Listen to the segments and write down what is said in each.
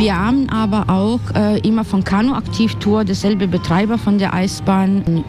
Wir haben aber auch immer von Kanu-Aktivtour, derselbe Betreiber von der Eisbahn, ein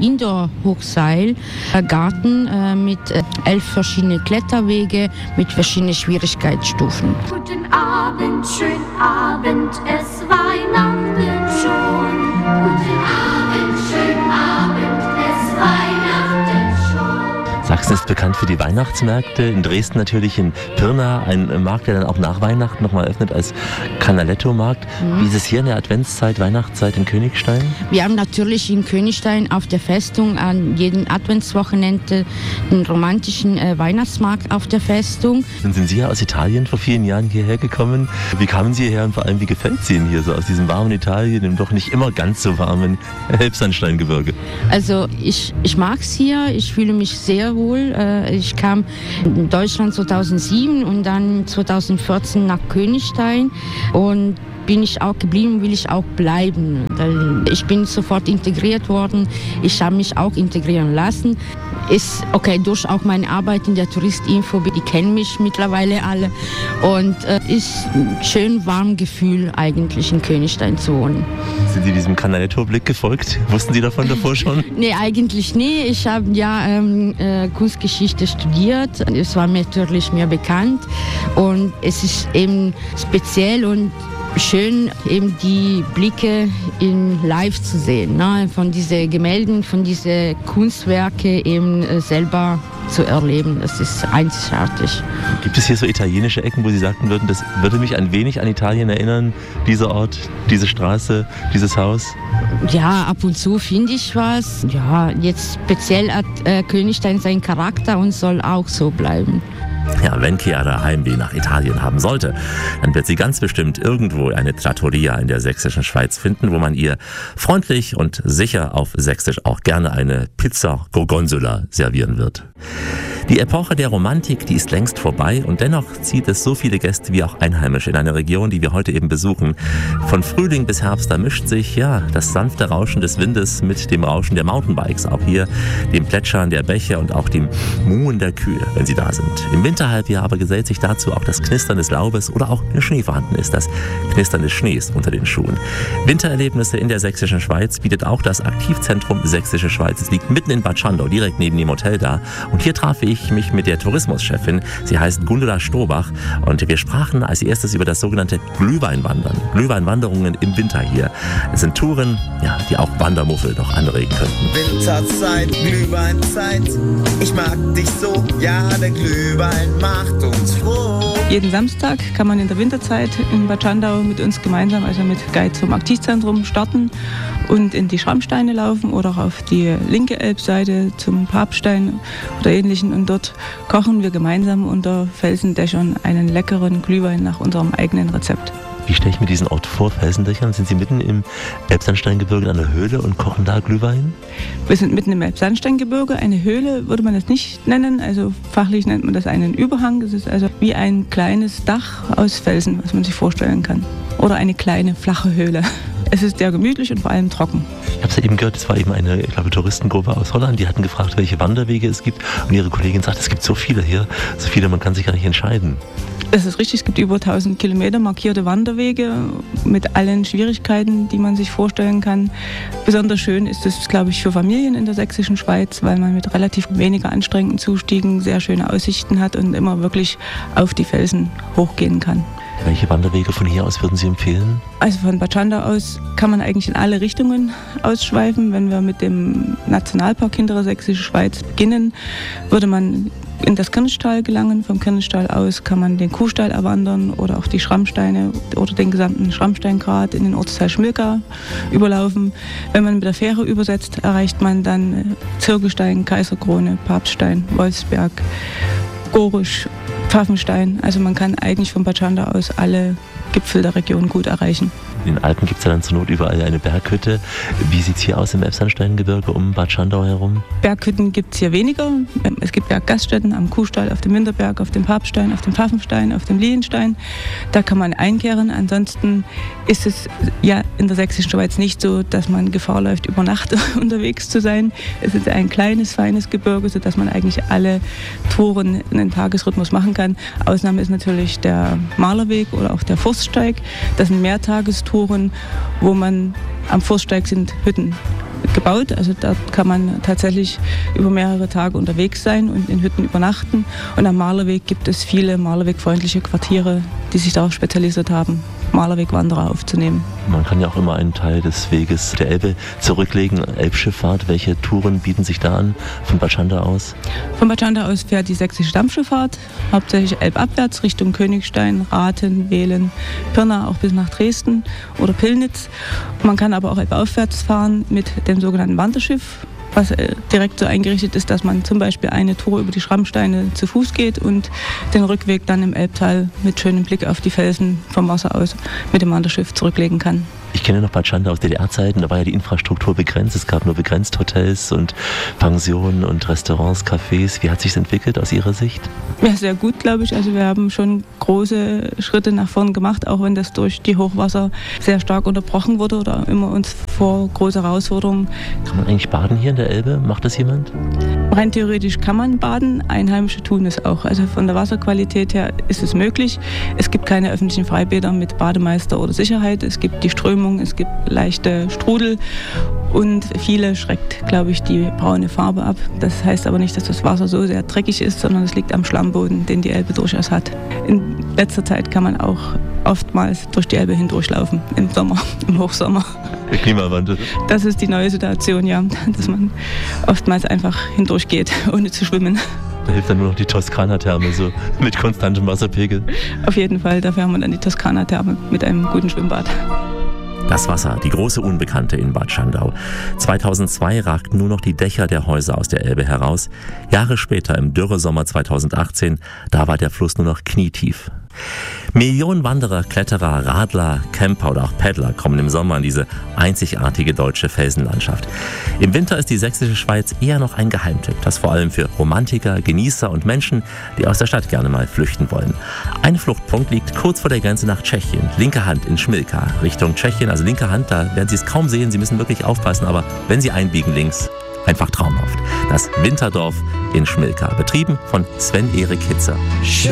Indoor-Hochseil-Garten mit 11 verschiedene Kletterwege mit verschiedenen Schwierigkeitsstufen. Guten Abend, schönen Abend, es Weihnachten schon. Guten Abend, schönen Abend, es Weihnachten schon. Sachsen ist bekannt für die Weihnachtsmärkte. In Dresden natürlich, in Pirna, ein Markt, der dann auch nach Weihnachten nochmal öffnet als Canaletto-Markt. Wie ist es hier in der Adventszeit, Weihnachtszeit in Königstein? Wir haben natürlich in Königstein auf der Festung an jedem Adventswochenende einen romantischen Weihnachtsmarkt auf der Festung. Dann sind Sie ja aus Italien vor vielen Jahren hierher gekommen. Wie kamen Sie hierher und vor allem, wie gefällt es Ihnen hier so aus diesem warmen Italien, dem doch nicht immer ganz so warmen Elbsandsteingebirge? Also ich mag es hier, ich fühle mich sehr wohl. Ich kam in Deutschland 2007 und dann 2014 nach Königstein und bin ich auch geblieben, will ich auch bleiben. Ich bin sofort integriert worden, ich habe mich auch integrieren lassen. Ist okay, durch auch meine Arbeit in der Touristinfo, die kennen mich mittlerweile alle und ist ein schön warmes Gefühl eigentlich in Königstein zu wohnen. Sind Sie diesem Canaletto-Blick gefolgt? Wussten Sie davon davor schon? Nee, eigentlich nie. Ich habe ja Kunstgeschichte studiert. Es war mir natürlich mehr bekannt und es ist eben speziell und schön, eben die Blicke in live zu sehen, ne? Von diesen Gemälden, von diesen Kunstwerke eben selber zu erleben. Das ist einzigartig. Gibt es hier so italienische Ecken, wo Sie sagten würden, das würde mich ein wenig an Italien erinnern, dieser Ort, diese Straße, dieses Haus? Ja, ab und zu finde ich was. Ja, jetzt speziell hat Königstein seinen Charakter und soll auch so bleiben. Ja, wenn Chiara Heimweh nach Italien haben sollte, dann wird sie ganz bestimmt irgendwo eine Trattoria in der sächsischen Schweiz finden, wo man ihr freundlich und sicher auf Sächsisch auch gerne eine Pizza Gorgonzola servieren wird. Die Epoche der Romantik, die ist längst vorbei und dennoch zieht es so viele Gäste wie auch Einheimische in eine Region, die wir heute eben besuchen. Von Frühling bis Herbst, da mischt sich ja das sanfte Rauschen des Windes mit dem Rauschen der Mountainbikes, auch hier dem Plätschern der Bäche und auch dem Muhen der Kühe, wenn sie da sind. Im Winterhalbjahr aber gesellt sich dazu auch das Knistern des Laubes oder auch, wenn Schnee vorhanden ist, das Knistern des Schnees unter den Schuhen. Wintererlebnisse in der sächsischen Schweiz bietet auch das Aktivzentrum Sächsische Schweiz. Es liegt mitten in Bad Schandau, direkt neben dem Hotel da. Und hier traf ich mich mit der Tourismuschefin. Sie heißt Gundula Stobach und wir sprachen als erstes über das sogenannte Glühweinwandern. Glühweinwanderungen im Winter hier. Es sind Touren, ja, die auch Wandermuffel noch anregen könnten. Winterzeit, Glühweinzeit, ich mag dich so, ja, der Glühwein macht uns froh. Jeden Samstag kann man in der Winterzeit in Bad Schandau mit uns gemeinsam, also mit Guide zum Aktivzentrum, starten und in die Schrammsteine laufen oder auch auf die linke Elbseite zum Papstein oder Ähnlichen. Und dort kochen wir gemeinsam unter Felsendächern einen leckeren Glühwein nach unserem eigenen Rezept. Wie stelle ich mir diesen Ort vor, Felsendächern? Sind Sie mitten im Elbsandsteingebirge in einer Höhle und kochen da Glühwein? Wir sind mitten im Elbsandsteingebirge. Eine Höhle würde man das nicht nennen, also fachlich nennt man das einen Überhang. Das ist also wie ein kleines Dach aus Felsen, was man sich vorstellen kann. Oder eine kleine, flache Höhle. Es ist sehr gemütlich und vor allem trocken. Ich habe es ja eben gehört, es war eben eine, ich glaube, Touristengruppe aus Holland, die hatten gefragt, welche Wanderwege es gibt. Und ihre Kollegin sagt, es gibt so viele hier, so viele, man kann sich gar nicht entscheiden. Das ist richtig, es gibt über 1000 Kilometer markierte Wanderwege mit allen Schwierigkeiten, die man sich vorstellen kann. Besonders schön ist es, glaube ich, für Familien in der sächsischen Schweiz, weil man mit relativ weniger anstrengenden Zustiegen sehr schöne Aussichten hat und immer wirklich auf die Felsen hochgehen kann. Welche Wanderwege von hier aus würden Sie empfehlen? Also von Bad Schandau aus kann man eigentlich in alle Richtungen ausschweifen. Wenn wir mit dem Nationalpark Hintere Sächsische Schweiz beginnen, würde man in das Kirnstall gelangen. Vom Kirnstall aus kann man den Kuhstall erwandern oder auch die Schrammsteine oder den gesamten Schrammsteingrat in den Ortsteil Schmilka überlaufen. Wenn man mit der Fähre übersetzt, erreicht man dann Zirkelstein, Kaiserkrone, Papststein, Wolfsberg, Gorisch, Pfaffenstein. Also man kann eigentlich von Bad Schandau aus alle Gipfel der Region gut erreichen. In den Alpen gibt es ja dann zur Not überall eine Berghütte. Wie sieht es hier aus im Elbsandsteingebirge um Bad Schandau herum? Berghütten gibt es hier weniger. Es gibt Berggaststätten am Kuhstall, auf dem Winterberg, auf dem Papststein, auf dem Pfaffenstein, auf dem Lilienstein. Da kann man einkehren. Ansonsten ist es ja in der sächsischen Schweiz nicht so, dass man Gefahr läuft, über Nacht unterwegs zu sein. Es ist ein kleines, feines Gebirge, sodass man eigentlich alle Touren in den Tagesrhythmus machen kann. Ausnahme ist natürlich der Malerweg oder auch der Forststeig. Das sind Mehrtagestouren, wo man am Forststeig sind Hütten gebaut. Also da kann man tatsächlich über mehrere Tage unterwegs sein und in Hütten übernachten. Und am Malerweg gibt es viele malerwegfreundliche Quartiere, die sich darauf spezialisiert haben, Malerwegwanderer aufzunehmen. Man kann ja auch immer einen Teil des Weges der Elbe zurücklegen. Elbschifffahrt, welche Touren bieten sich da an von Bad Schandau aus? Von Bad Schandau aus fährt die sächsische Dampfschifffahrt, hauptsächlich elbabwärts Richtung Königstein, Rathen, Wehlen, Pirna, auch bis nach Dresden oder Pillnitz. Man kann aber auch elbaufwärts fahren mit dem sogenannten Wanderschiff, was direkt so eingerichtet ist, dass man zum Beispiel eine Tour über die Schrammsteine zu Fuß geht und den Rückweg dann im Elbtal mit schönem Blick auf die Felsen vom Wasser aus mit dem Wanderschiff zurücklegen kann. Ich kenne noch Bad Schandau aus DDR-Zeiten, da war ja die Infrastruktur begrenzt. Es gab nur begrenzt Hotels und Pensionen und Restaurants, Cafés. Wie hat sich das entwickelt aus Ihrer Sicht? Ja, sehr gut, glaube ich. Also wir haben schon große Schritte nach vorn gemacht, auch wenn das durch die Hochwasser sehr stark unterbrochen wurde oder immer uns vor große Herausforderungen. Kann man eigentlich baden hier in der Elbe? Macht das jemand? Rein theoretisch kann man baden, Einheimische tun es auch. Also von der Wasserqualität her ist es möglich. Es gibt keine öffentlichen Freibäder mit Bademeister oder Sicherheit. Es gibt die Strömung, es gibt leichte Strudel und viele schreckt, glaube ich, die braune Farbe ab. Das heißt aber nicht, dass das Wasser so sehr dreckig ist, sondern es liegt am Schlammboden, den die Elbe durchaus hat. In letzter Zeit kann man auch oftmals durch die Elbe hindurchlaufen, im Sommer, im Hochsommer. Der Klimawandel. Das ist die neue Situation, ja, dass man oftmals einfach hindurchgeht, ohne zu schwimmen. Da hilft dann nur noch die Toskana-Therme, so mit konstantem Wasserpegel. Auf jeden Fall, dafür haben wir dann die Toskana-Therme mit einem guten Schwimmbad. Das Wasser, die große Unbekannte in Bad Schandau. 2002 ragten nur noch die Dächer der Häuser aus der Elbe heraus. Jahre später, im Dürresommer 2018, da war der Fluss nur noch knietief. Millionen Wanderer, Kletterer, Radler, Camper oder auch Paddler kommen im Sommer in diese einzigartige deutsche Felsenlandschaft. Im Winter ist die sächsische Schweiz eher noch ein Geheimtipp, das vor allem für Romantiker, Genießer und Menschen, die aus der Stadt gerne mal flüchten wollen. Ein Fluchtpunkt liegt kurz vor der Grenze nach Tschechien, linke Hand in Schmilka, Richtung Tschechien, also linke Hand, da werden Sie es kaum sehen, Sie müssen wirklich aufpassen, aber wenn Sie einbiegen links, einfach traumhaft. Das Winterdorf in Schmilka, betrieben von Sven-Erik Hitzer.